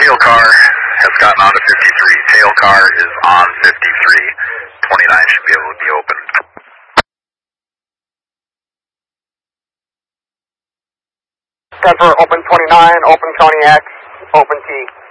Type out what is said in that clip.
tail car has gotten onto 53. Tail car is on 53. 29 should be able to be open. Denver, open 29, open Tony X, open T.